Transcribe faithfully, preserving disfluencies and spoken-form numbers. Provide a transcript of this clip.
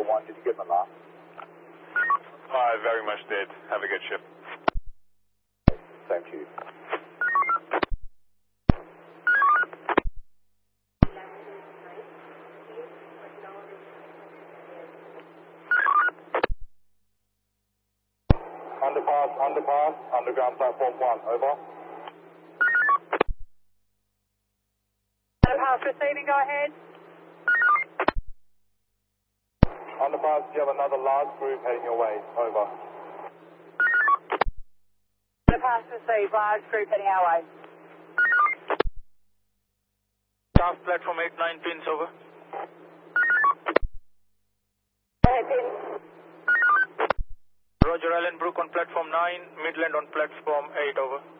one. Did you get my mark? I very much did. Have a good ship. Thank you. Underpass, underpass, underground platform one, over. Underpass receiving, go ahead. Underpass, you have another large group heading your way, over. Underpass received, large group heading our way. Staff platform eight nine pins, over. Go ahead, pin. Roger, Allen Brook on platform nine, Midland on platform eight, over.